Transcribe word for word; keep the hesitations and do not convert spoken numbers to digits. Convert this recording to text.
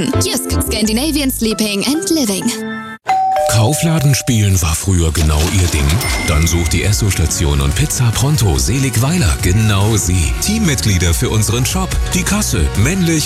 Jysk, Scandinavian Sleeping and Living. Kaufladen spielen war früher genau ihr Ding? Dann sucht die Esso-Station und Pizza Pronto Seligweiler genau Sie. Teammitglieder für unseren Shop. Die Kasse, männlich